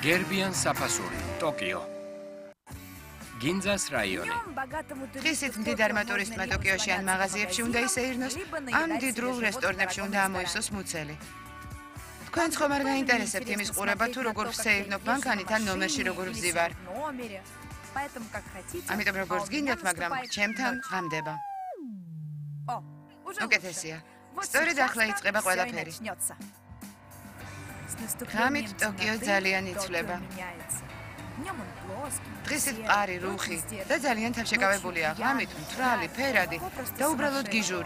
გერბიან საფასური, ტოკიო. გინძას რაიონი. დღისით მდიდარმა ტურისტმა ტოკიოში ან მაღაზიებში უნდა ისეირნოს, ან მდიდრულ რესტორნებში უნდა ამოივსოს მუცელი. თქვენც ხომ არ გაინტერესებთ იმის ყურება, თუ როგორ ვსეირნობ მანქანით ან ნომერში როგორ ვზივარ. ამიტომ როგორც გინდათ, მაგრამ ჩემთან ღამდება. უკეთესია. სწორედ ახლა იწყება ყველაფერი. ღამით ტოკიო ძალიან იცვლება. დღისით მყარი, რუხი და ძალიან თავშეკავებულია. ღამით მთვრალი, ფერადი და უბრალოდ გიჟური.